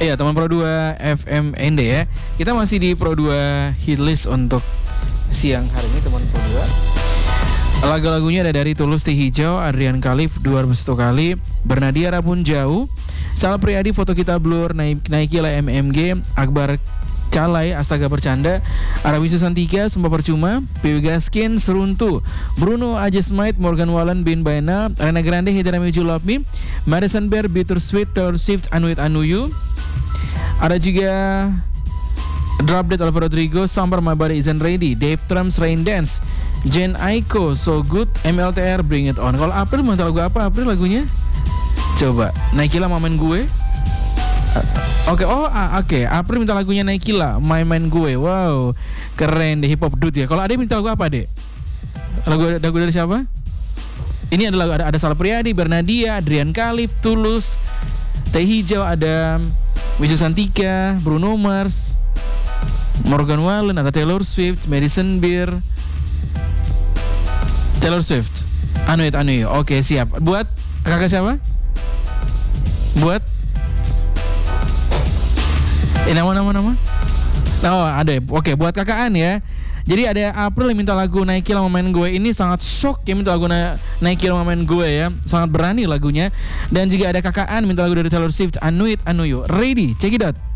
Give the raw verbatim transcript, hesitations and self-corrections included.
Iya, teman Pro dua F M N D ya. Kita masih di Pro dua hit list untuk siang hari ini, teman Pro dua. Lagu-lagunya ada dari Tulus Teh Hijau, Adrian Khalif dua ribu satu kali, Bernadia Rapun Jauh, Sal Priadi Foto Kita Blur, Naik Naikila M M G, Akbar Calai Astaga Bercanda, Arawi Susantika Sumpah Percuma, P W Gaskin Seruntu, Bruno Ajesmite, Morgan Wallen Bin Baina, Rena Grande Hidrami You Love Me, Madison Bear Bittersweet, Taylor Swift Anuit Anuyu. Ada juga Drop Dead Alvaro Rodrigo, Sambar My Body Isn't Ready, Dave Trumps Rain Dance, Jen Aiko So Good, M L T R Bring It On. Kalau April mau lagu apa April lagunya? Coba Naikila Mamen Gue. Oke, okay, oh ah, oke. Okay. April minta lagunya Naikila, My Man Gue. Wow, keren deh, hip hop dude ya. Kalau Ade minta lagu apa, Dek? Lagu lagu dari siapa? Ini adalah ada ada Sal Priadi, Bernadia, Adrian Khalif, Tulus, Teh Hijau, ada Wisnu Santika, Bruno Mars, Morgan Wallen, ada Taylor Swift, Madison Beer, Taylor Swift, Anuit Anuyu. Oke, okay, siap. Buat kakak siapa? Buat Eh nama-nama nama? Oh ada. Oke, buat kakaan ya. Jadi ada April yang minta lagu Naikila Main Gue. Ini sangat shock ya minta lagu Na- Naikila Main Gue ya. Sangat berani lagunya. Dan juga ada kakaan minta lagu dari Taylor Swift, Anuit Anuyu. Ready? Check it out.